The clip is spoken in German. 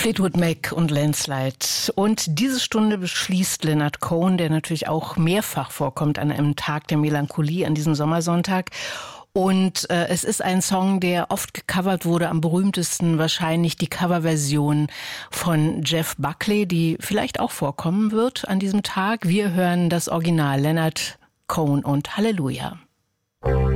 Fleetwood Mac und Landslide. Und diese Stunde beschließt Leonard Cohen, der natürlich auch mehrfach vorkommt an einem Tag der Melancholie, an diesem Sommersonntag. Und es ist ein Song, der oft gecovert wurde, am berühmtesten wahrscheinlich die Coverversion von Jeff Buckley, die vielleicht auch vorkommen wird an diesem Tag. Wir hören das Original, Leonard Cohen und Halleluja.